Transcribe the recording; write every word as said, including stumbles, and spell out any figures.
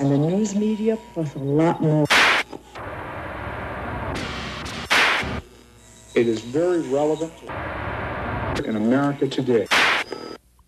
and the news media plus a lot more. It is very relevant in America today.